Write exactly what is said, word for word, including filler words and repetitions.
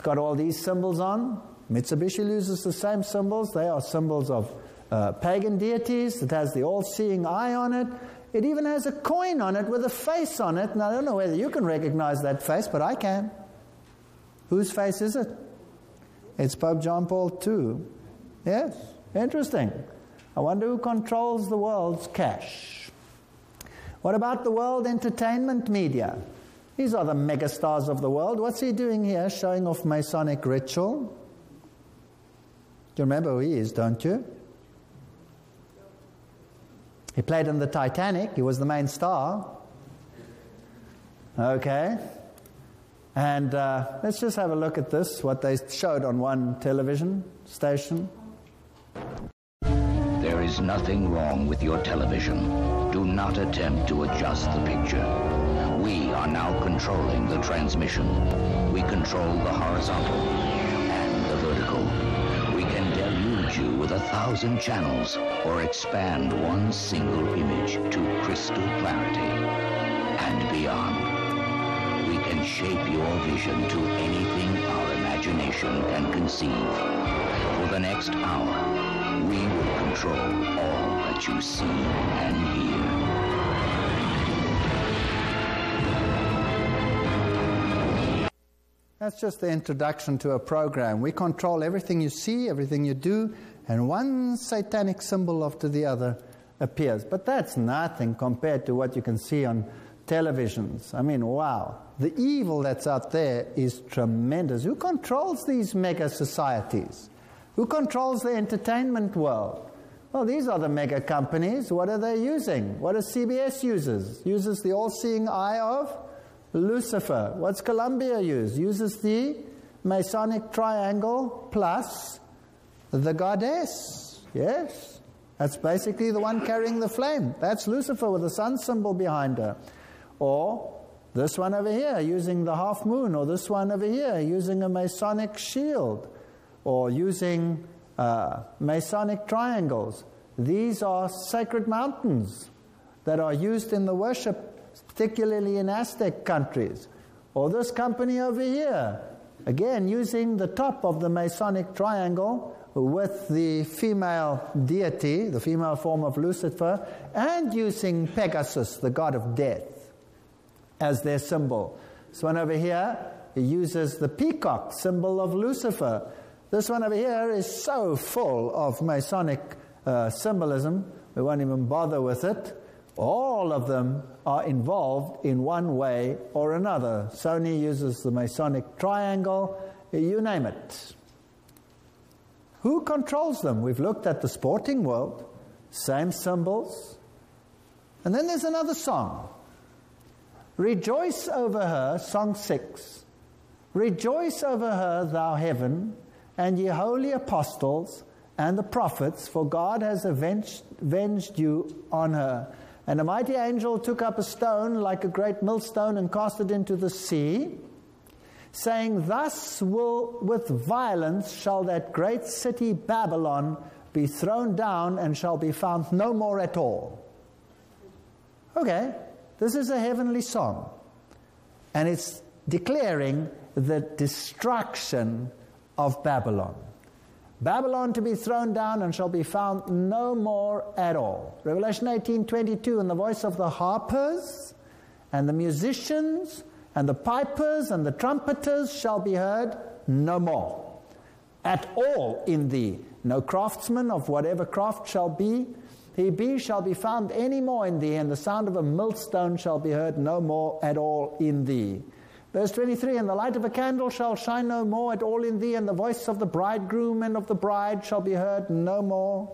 got all these symbols on. Mitsubishi uses the same symbols. They are symbols of uh, pagan deities. It has the all-seeing eye on it. It even has a coin on it with a face on it. And I don't know whether you can recognize that face, but I can. Whose face is it? It's Pope John Paul the Second. Yes, interesting. I wonder who controls the world's cash. What about the world entertainment media? These are the megastars of the world. What's he doing here, showing off Masonic ritual? You remember who he is, don't you? He played in the Titanic. He was the main star. Okay. And uh, let's just have a look at this, what they showed on one television station. There is nothing wrong with your television. Do not attempt to adjust the picture. We are now controlling the transmission. We control the horizontal and the vertical. We can deluge you with a thousand channels or expand one single image to crystal clarity and beyond. We can shape your vision to anything our imagination can conceive. For the next hour, we will control all that you see and hear. That's just the introduction to a program. We control everything you see, everything you do, and one satanic symbol after the other appears. But that's nothing compared to what you can see on televisions. I mean, wow. The evil that's out there is tremendous. Who controls these mega societies? Who controls the entertainment world? Well, these are the mega companies. What are they using? What does C B S uses? Uses the all-seeing eye of Lucifer. What's Columbia use? Uses the Masonic triangle plus the goddess. Yes. That's basically the one carrying the flame. That's Lucifer with the sun symbol behind her. Or this one over here using the half moon, or this one over here using a Masonic shield, or using uh, Masonic triangles. These are sacred mountains that are used in the worship, particularly in Aztec countries. Or this company over here, again using the top of the Masonic triangle with the female deity, the female form of Lucifer, and using Pegasus, the god of death, as their symbol. This one over here uses the peacock, symbol of Lucifer. This one over here is so full of Masonic uh, symbolism, we won't even bother with it. All of them are involved in one way or another. Sony uses the Masonic triangle, you name it. Who controls them? We've looked at the sporting world, same symbols. And then there's another song. Rejoice over her, song six. Rejoice over her, thou heaven, and ye holy apostles and the prophets, for God has avenged, avenged you on her. And a mighty angel took up a stone like a great millstone and cast it into the sea, saying, thus will with violence shall that great city Babylon be thrown down and shall be found no more at all. Okay, this is a heavenly song. And it's declaring the destruction of Babylon. Babylon to be thrown down and shall be found no more at all. Revelation eighteen twenty-two, and the voice of the harpers and the musicians and the pipers and the trumpeters shall be heard no more at all in thee. No craftsman of whatever craft shall be, he be, shall be found any more in thee, and the sound of a millstone shall be heard no more at all in thee. Verse twenty-three, and the light of a candle shall shine no more at all in thee, and the voice of the bridegroom and of the bride shall be heard no more